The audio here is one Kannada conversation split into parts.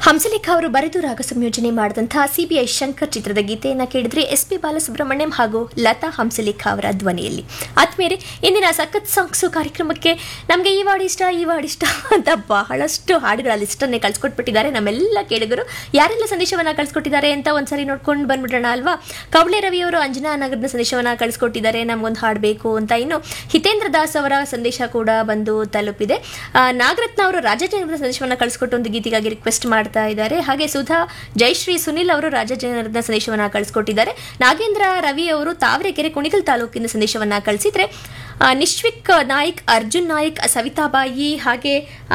ಹಂಸಲೇಖ ಅವರು ಬರೆದು ರಾಗ ಸಂಯೋಜನೆ ಮಾಡಿದಂತಹ ಸಿಬಿಐ ಶಂಕರ್ ಚಿತ್ರದ ಗೀತೆಯನ್ನು ಕೇಳಿದ್ರೆ SP ಬಾಲಸುಬ್ರಹ್ಮಣ್ಯಂ ಹಾಗೂ ಲತಾ ಹಂಸಲೇಖ ಅವರ ಧ್ವನಿಯಲ್ಲಿ. ಆದ್ಮೇಲೆ ಇಂದಿನ ಸಖತ್ ಸಾಂಗ್ಸು ಕಾರ್ಯಕ್ರಮಕ್ಕೆ ನಮಗೆ ಈ ವಾರ್ಡ್ ಇಷ್ಟ ಅಂತ ಬಹಳಷ್ಟು ಹಾಡುಗಳ ಲಿಸ್ಟನ್ನೇ ಕಳ್ಸಿಕೊಟ್ಬಿಟ್ಟಿದ್ದಾರೆ ನಮ್ಮೆಲ್ಲ ಕೇಳಿಗರು. ಯಾರೆಲ್ಲ ಸಂದೇಶವನ್ನ ಕಳ್ಸಿಕೊಟ್ಟಿದ್ದಾರೆ ಅಂತ ಒಂದ್ಸರಿ ನೋಡ್ಕೊಂಡು ಬಂದ್ಬಿಡೋಣ ಅಲ್ವಾ. ಕವಳೆ ರವಿ ಅವರು ಅಂಜನಾ ನಗರದ ಸಂದೇಶವನ್ನ ಕಳಿಸ್ಕೊಟ್ಟಿದ್ದಾರೆ, ನಮ್ಗೊಂದು ಹಾಡು ಬೇಕು ಅಂತ. ಇನ್ನು ಹಿತೇಂದ್ರ ದಾಸ್ ಅವರ ಸಂದೇಶ ಕೂಡ ಬಂದು ತಲುಪಿದೆ. ನಾಗರತ್ನ ಅವರು ರಾಜಾಜಿನಗರದ ಸಂದೇಶವನ್ನ ಕಳಿಸ್ಕೊಟ್ಟು ಒಂದು ಗೀತೆಗಾಗಿ ರಿಕ್ವೆಸ್ಟ್ ಮಾಡ್ತಾ ಇದ್ದಾರೆ. ಹಾಗೆ ಸುಧಾ ಜಯಶ್ರೀ ಸುನಿಲ್ ಅವರು ರಾಜಾಜಿನಗರದ ಸಂದೇಶವನ್ನ ಕಳಿಸ್ಕೊಟ್ಟಿದ್ದಾರೆ. ನಾಗೇಂದ್ರ ರವಿ ಅವರು ತಾವರೆಕೆರೆ ಕುಣಿಗಲ್ ತಾಲೂಕಿನ ಸಂದೇಶವನ್ನ ಕಳಿಸಿದ್ರೆ, ನಿಶ್ವಿಕ್ ನಾಯ್ಕ್, ಅರ್ಜುನ್ ನಾಯ್ಕ್, ಸವಿತಾಬಾಯಿ ಹಾಗೆ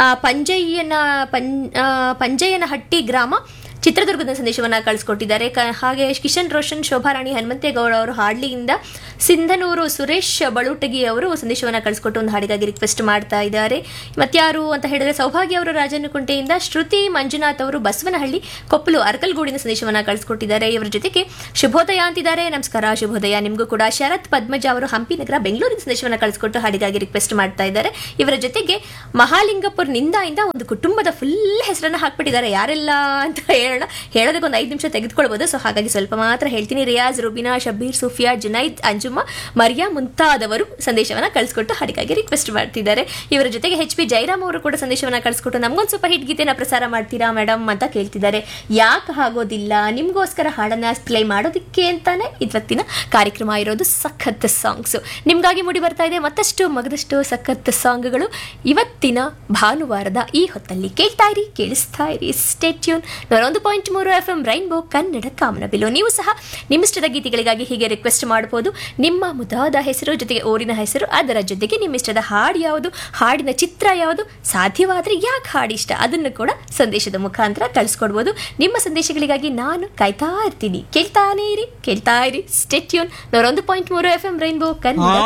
ಪಂಜಯ್ಯನಹಟ್ಟಿ ಗ್ರಾಮ ಚಿತ್ರದುರ್ಗದ ಸಂದೇಶವನ್ನ ಕಳಿಸ್ಕೊಟ್ಟಿದ್ದಾರೆ. ಹಾಗೆ ಕಿಶನ್ ರೋಷನ್, ಶೋಭಾರಾಣಿ, ಹನುಮಂತೇಗೌಡ ಅವರು ಹಾಡ್ಲಿಯಿಂದ, ಸಿಂಧನೂರು ಸುರೇಶ್ ಬಳೂಟಗಿ ಅವರು ಸಂದೇಶವನ್ನ ಕಳಿಸ್ಕೊಟ್ಟು ಒಂದು ಹಾಡಿಗಾಗಿ ರಿಕ್ವೆಸ್ಟ್ ಮಾಡ್ತಾ ಇದ್ದಾರೆ. ಮತ್ಯಾರು ಅಂತ ಹೇಳಿದ್ರೆ ಸೌಭಾಗ್ಯ ಅವರು ರಾಜನಕುಂಟೆಯಿಂದ, ಶ್ರುತಿ ಮಂಜುನಾಥ್ ಅವರು ಬಸವನಹಳ್ಳಿ ಕೊಪ್ಪಲು ಅರ್ಕಲ್ಗೂಡಿನ ಸಂದೇಶವನ್ನ ಕಳಿಸ್ಕೊಟ್ಟಿದ್ದಾರೆ. ಇವರ ಜೊತೆಗೆ ಶುಭೋದಯ ಅಂತಿದ್ದಾರೆ. ನಮಸ್ಕಾರ, ಶುಭೋದಯ ನಿಮಗೂ ಕೂಡ. ಶರತ್ ಪದ್ಮಜ ಅವರು ಹಂಪಿ ನಗರ ಬೆಂಗಳೂರಿನ ಸಂದೇಶವನ್ನ ಕಳಿಸ್ಕೊಟ್ಟು ಹಾಡಿಗಾಗಿ ರಿಕ್ವೆಸ್ಟ್ ಮಾಡ್ತಾ ಇದ್ದಾರೆ. ಇವರ ಜೊತೆಗೆ ಮಹಾಲಿಂಗಪುರ್ ನಿಂದ ಒಂದು ಕುಟುಂಬದ ಫುಲ್ ಹೆಸರನ್ನ ಹಾಕ್ಬಿಟ್ಟಿದ್ದಾರೆ. ಯಾರೆಲ್ಲ ಅಂತ ಹೇಳೋದಕ್ಕೆ ಒಂದು 5 ನಿಮಿಷ ತೆಗೆದುಕೊಳ್ಬಹುದು. ಸೊ ಹಾಗಾಗಿ ಸ್ವಲ್ಪ ಮಾತ್ರ ಹೇಳ್ತೀನಿ. ರಿಯಾಜ್, ರುಬಿನಾ, ಶಬೀರ್, ಸುಫಿಯಾ, ಜುನೈದ್, ಅಂಜುಮಾ, ಮರಿಯಾ ಮುಂತಾದವರು ಸಂದೇಶವನ್ನ ಕಳಿಸ್ಕೊಟ್ಟು ಹಾಡಿಗಾಗಿ ರಿಕ್ವೆಸ್ಟ್ ಮಾಡ್ತಿದ್ದಾರೆ. ಇವರ ಜೊತೆಗೆ HP ಜೈರಾಮ್ ಅವರು ಕೂಡ ಸಂದೇಶವನ್ನ ಕಳಿಸ್ಕೊಟ್ಟು ನಮ್ಗೊಂದು ಸೂಪರ್ ಹಿಟ್ ಗೀತೆನ ಪ್ರಸಾರ ಮಾಡ್ತೀರಾ ಮೇಡಮ್ ಅಂತ ಕೇಳ್ತಿದ್ದಾರೆ. ಯಾಕೆ ಆಗೋದಿಲ್ಲ, ನಿಮ್ಗೋಸ್ಕರ ಹಾಡನ್ನ ಪ್ಲೇ ಮಾಡೋದಕ್ಕೆ ಅಂತಾನೆ ಇವತ್ತಿನ ಕಾರ್ಯಕ್ರಮ ಇರೋದು ಸಖತ್ ಸಾಂಗ್ಸ್. ನಿಮ್ಗಾಗಿ ಮೂಡಿ ಬರ್ತಾ ಇದೆ ಮತ್ತಷ್ಟು ಮಗದಷ್ಟು ಸಖತ್ ಸಾಂಗ್ಗಳು ಇವತ್ತಿನ ಭಾನುವಾರದ ಈ ಹೊತ್ತಲ್ಲಿ. ಕೇಳಿಸ್ತಾ ಇರಿ stay tune 101.3 FM rainbow Kannada ಕಾಮನಬಿಲ್ಲು. ನೀವು ಸಹ ನಿಮ್ಮಿಷ್ಟದ ಗೀತೆಗಳಿಗಾಗಿ ಹೀಗೆ ರಿಕ್ವೆಸ್ಟ್ ಮಾಡಬಹುದು. ನಿಮ್ಮ ಮುದಾದ ಹೆಸರು ಜೊತೆಗೆ ಊರಿನ ಹೆಸರು, ಅದರ ಜೊತೆಗೆ ನಿಮ್ಮಿಷ್ಟದ ಹಾಡು ಯಾವುದು, ಹಾಡಿನ ಚಿತ್ರ ಯಾವುದು, ಸಾಧ್ಯವಾದರೆ ಯಾಕೆ ಹಾಡು ಇಷ್ಟ ಅದನ್ನು ಕೂಡ ಸಂದೇಶದ ಮುಖಾಂತರ ಕಳಿಸ್ಕೊಡ್ಬೋದು. ನಿಮ್ಮ ಸಂದೇಶಗಳಿಗಾಗಿ ನಾನು ಕಾಯ್ತಾ ಇರ್ತೀನಿ. ಕೇಳ್ತಾ ಇರಿ stay tune 101.3 FM rainbow Kannada